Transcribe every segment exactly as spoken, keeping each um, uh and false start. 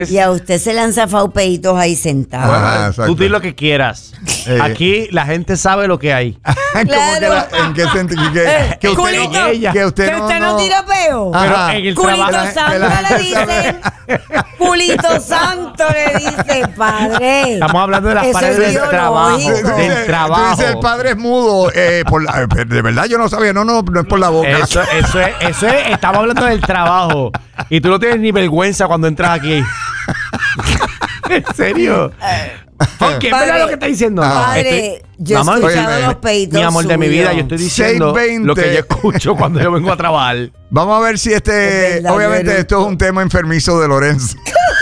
Y a usted se le han zafado peitos ahí sentados. Ah, Tú di lo que quieras. Eh. Aquí la gente sabe lo que hay. ¿Cómo Claro. que la- ¿En qué sentido? Que, Eh, que usted, culito, no, ella. que usted que no, usted no, no- tira peo. Ajá. Pero en el Culito trabajo. santo que la le gente dicen. Culito santo le dice, padre. Estamos hablando de las Eso paredes es del trabajo. biológico. Tú dices- Del trabajo. tú dices, el padre es mudo. Eh, por la- de verdad, yo no sabía. No, no, no es por la boca. Eso, eso es, eso es, estamos hablando del trabajo. Y tú no tienes ni vergüenza cuando entras aquí. ¿En serio? ¿Qué es verdad lo que está diciendo? Padre, Estoy- yo he Mamá, escuchado oye, los peitos mi amor de mi vida, suyos. yo estoy diciendo seiscientos veinte. lo que yo escucho cuando yo vengo a trabajar. Vamos a ver si este. Es verdad, obviamente, Beruto. esto es un tema enfermizo de Lorenzo.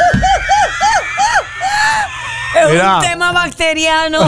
Es Mira. un tema bacteriano.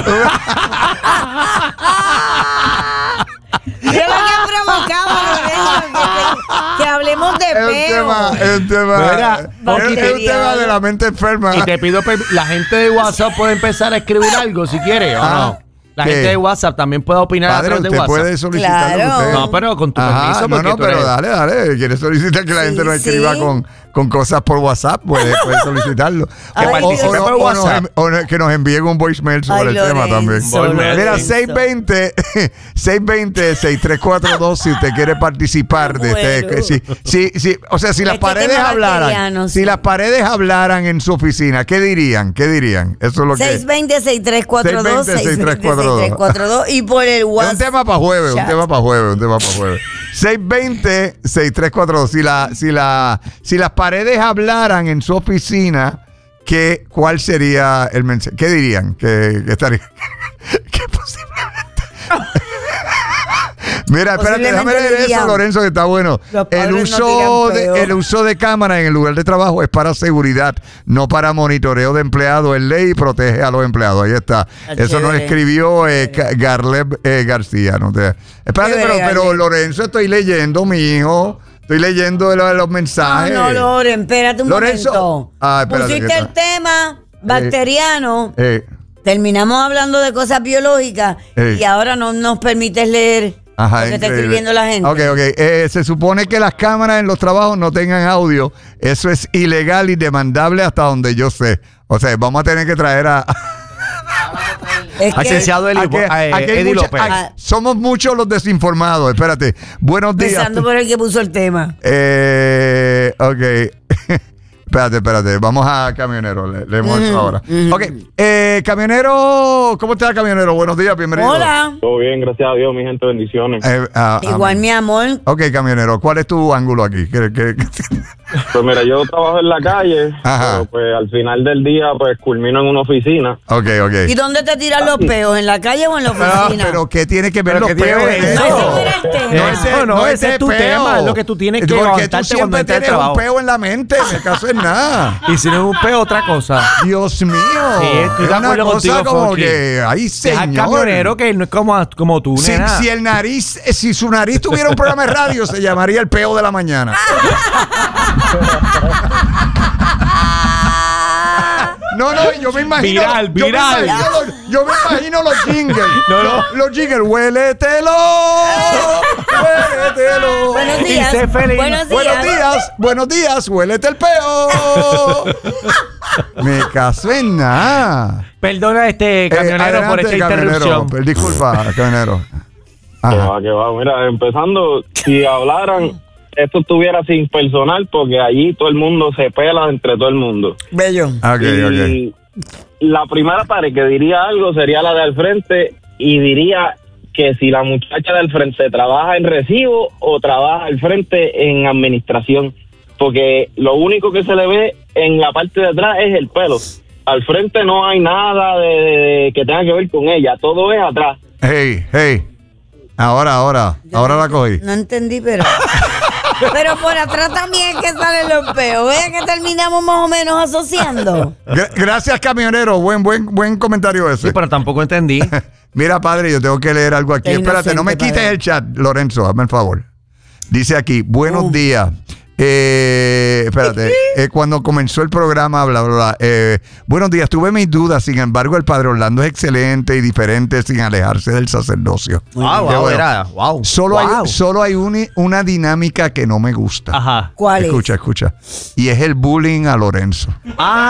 Mira lo que provocaba, Lorenzo, que, que hablemos de Es un peo. tema. Es un tema. Mira, es, es un bacteriano. tema de la mente enferma. Y te pido, per- la gente de WhatsApp puede empezar a escribir algo si quiere o Ah, no. La ¿qué? gente de WhatsApp también puede opinar a Padre, través de usted WhatsApp. puede solicitar lo que Claro. usted- No, pero con tu Ajá, permiso. no, porque no, tú pero eres- dale, dale. ¿Quieres solicitar que la Sí, gente no escriba sí. con, con cosas por WhatsApp? Puede, puede solicitarlo. Ay, o, o- participe o no- por o nos WhatsApp. en- o no- que nos envíen un voicemail sobre Ay, el tema Lorenzo, también. Voicemail. Mira, Lorenzo. seis veinte, seis veinte, seis tres cuatro dos si usted quiere participar de este. Bueno. Si, si, si, o sea, si las Este paredes tema hablaran, bacteriano, si sí. las paredes hablaran en su oficina, ¿qué dirían? ¿Qué dirían? Eso es lo que seis veinte, seis tres cuatro dos, seis seis veinte, veinte, seis tres cuatro dos y por el Es un WhatsApp. tema para jueves, un Chat. tema para jueves, un tema para jueves. seis veinte, seis tres cuatro dos. Si, la, si, la, si las paredes hablaran en su oficina, ¿qué, ¿cuál sería el mensaje? ¿Qué dirían? ¿Qué, qué estaría? ¿Qué posiblemente? Mira, espérate, déjame Posiblemente leer eso, dirían, Lorenzo, que está bueno. los padres El no uso, tiran peo. de, el uso de cámara en el lugar de trabajo es para seguridad, no para monitoreo de empleados. Es ley y protege a los empleados. Ahí está. Ah, Eso nos chévere. escribió eh, Ca- Garleb eh, García. ¿No te? Espérate, Chévere, pero, pero Garleb. Lorenzo, estoy leyendo, mi hijo. Estoy leyendo los, los No, mensajes. no, Loren, espérate un Lorenzo. momento. Ah, espérate, Pusiste ¿qué el tal? tema bacteriano. Eh, Terminamos hablando de cosas biológicas Eh. y ahora no nos permites leer Ajá, lo que está increíble. escribiendo la gente. Ok, ok. Eh, se supone que las cámaras en los trabajos no tengan audio. Eso es ilegal y demandable hasta donde yo sé. O sea, vamos a tener que traer a... Es que- Licenciado Eli- Aquí- eh, aquí hay Eddie mucha- López. ay, somos muchos los desinformados. Espérate. Buenos días. Empezando por el que puso el tema. Eh, ok. Espérate, espérate. Vamos a Camionero. Le- leemos eso ahora. Ok. Eh, Camionero. ¿Cómo está, Camionero? Buenos días, bienvenido. Hola. Todo bien, gracias a Dios, mi gente, bendiciones. Eh, ah, Igual, amén. mi amor. Ok, Camionero. ¿Cuál es tu ángulo aquí? ¿Qué- qué- qué- Pues mira, yo trabajo en la calle, Ajá. pero pues al final del día pues culmino en una oficina. Ok, ok. ¿Y dónde te tiran los peos? ¿En la calle o en la Ah, oficina? pero ¿qué tiene que ver Pero los ¿qué tiene peos que en ver eso? eso? No, ese no era el tema. No, ese- no, ese es tu peo. tema, es lo que tú tienes que Porque tú aguantarte cuando siempre entres al tienes un trabajo. peo en la mente, me caso en nada. Y si no es un peo, otra cosa. Dios mío. Sí, estoy es de una acuerdo cosa contigo, como Funky. que, ay, Deja señor. al camionero que no es como, como tú, Si, nena. si el nariz, eh, si su nariz tuviera un programa de radio, se llamaría el peo de la mañana. No, no, yo me imagino. Viral, yo me viral. imagino los- Yo me imagino los jingles. No, no. Los, los jingles. Huéletelo. Huéletelo. Buenos Y días. sé feliz. Buenos días. Buenos días, buenos días, huélete el peo. Me caso en nada. Perdona, este camionero, Eh, por esta adelante, interrupción. camionero. Disculpa, camionero. Que Ajá. va, que va. Mira, empezando, si hablaran, esto estuviera sin personal, porque allí todo el mundo se pela entre todo el mundo. Bello. Ok, ok. Y la primera pared que diría algo sería la de al frente, y diría que si la muchacha del frente trabaja en recibo o trabaja al frente en administración, porque lo único que se le ve en la parte de atrás es el pelo. Al frente no hay nada de, de- de que tenga que ver con ella, todo es atrás. Hey, hey. Ahora, ahora. Ahora la cogí. No entendí, pero... Pero por atrás también es que salen los peos. Vean que terminamos más o menos asociando. Gra- gracias, camionero. Buen, buen, buen comentario ese. Sí, pero tampoco entendí. Mira, padre, yo tengo que leer algo aquí. Qué Espérate, no me inocente, quites padre. el chat, Lorenzo, hazme el favor. Dice aquí, buenos Uh. días. Eh, espérate, eh, cuando comenzó el programa, bla, bla, bla. Eh, buenos días, tuve mis dudas, sin embargo, el padre Orlando es excelente y diferente sin alejarse del sacerdocio. Ah, Qué wow, bueno. era, wow. Solo Wow. hay, solo hay uni- una dinámica que no me gusta. Ajá. ¿Cuál Escucha, es? escucha. Y es el bullying a Lorenzo. Ah,